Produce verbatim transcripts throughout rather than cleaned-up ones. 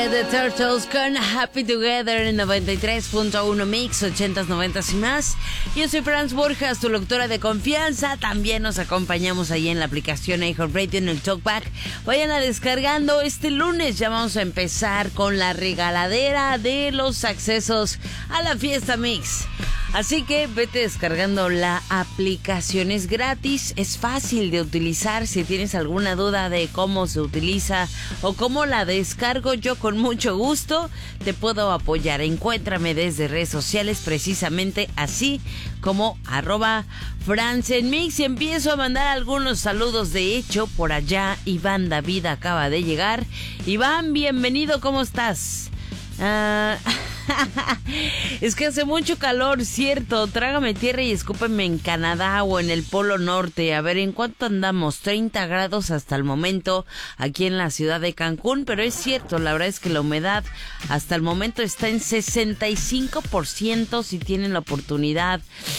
The Turtles con Happy Together en noventa y tres punto uno Mix, ochentas, noventas y más. Yo soy Franz Borjas, tu locutora de confianza. También nos acompañamos ahí en la aplicación iHeartRadio en el Talkback. Vayan a descargando este lunes. Ya vamos a empezar con la regaladera de los accesos a la fiesta Mix. Así que vete descargando la aplicación, es gratis, es fácil de utilizar. Si tienes alguna duda de cómo se utiliza o cómo la descargo, yo con mucho gusto te puedo apoyar. Encuéntrame desde redes sociales precisamente así como arroba franzenmix y empiezo a mandar algunos saludos. De hecho, por allá Iván David acaba de llegar. Iván, bienvenido, ¿cómo estás? Ah... Es que hace mucho calor, cierto. Trágame tierra y escúpeme en Canadá o en el Polo Norte. A ver, ¿en cuánto andamos? treinta grados hasta el momento aquí en la ciudad de Cancún. Pero es cierto, la verdad es que la humedad hasta el momento está en sesenta y cinco por ciento. Si tienen la oportunidad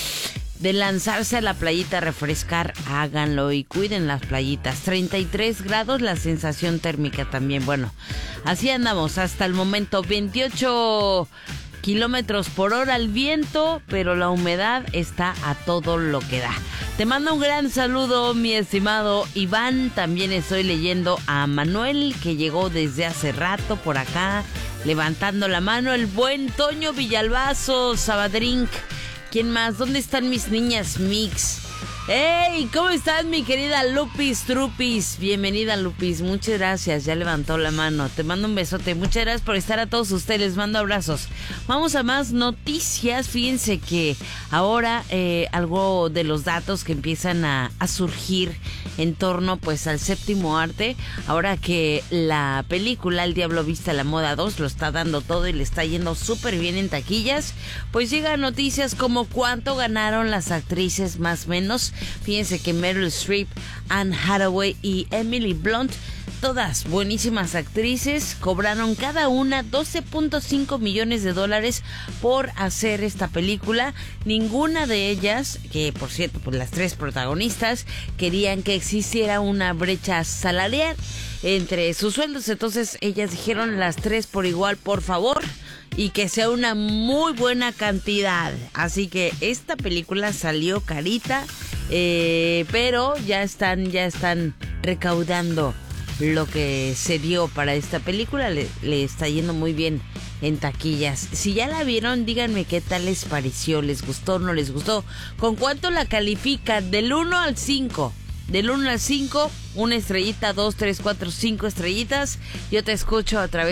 de lanzarse a la playita a refrescar, háganlo y cuiden las playitas. treinta y tres grados la sensación térmica también. Bueno, así andamos hasta el momento. veintiocho kilómetros por hora el viento, pero la humedad está a todo lo que da. Te mando un gran saludo, mi estimado Iván. También estoy leyendo a Manuel, que llegó desde hace rato por acá, levantando la mano. El buen Toño Villalbazo, Sabadrink. ¿Quién más? ¿Dónde están mis niñas Mix? ¡Hey! ¿Cómo estás, mi querida Lupis Trupis? Bienvenida, Lupis. Muchas gracias. Ya levantó la mano. Te mando un besote. Muchas gracias por estar a todos ustedes. Les mando abrazos. Vamos a más noticias. Fíjense que ahora eh, algo de los datos que empiezan a, a surgir en torno pues al séptimo arte. Ahora que la película El Diablo Viste a la Moda dos lo está dando todo y le está yendo súper bien en taquillas, pues llegan noticias como cuánto ganaron las actrices más o menos. Fíjense que Meryl Streep, Anne Hathaway y Emily Blunt, todas buenísimas actrices, cobraron cada una doce punto cinco millones de dólares por hacer esta película. Ninguna de ellas, que por cierto, pues las tres protagonistas, querían que existiera una brecha salarial entre sus sueldos. Entonces ellas dijeron las tres por igual, por favor, y que sea una muy buena cantidad. Así que esta película salió carita, eh, pero ya están, ya están recaudando lo que se dio para esta película. Le, le está yendo muy bien en taquillas. Si ya la vieron, díganme qué tal les pareció. ¿Les gustó o no les gustó? ¿Con cuánto la califican? Del uno al cinco. Del uno al cinco, una estrellita, dos, tres, cuatro, cinco estrellitas. Yo te escucho a través